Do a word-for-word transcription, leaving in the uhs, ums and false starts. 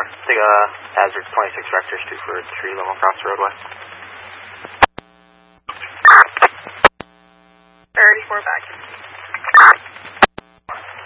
Take uh, hazard twenty-six vectors, two for three, level across the roadway. thirty-four back.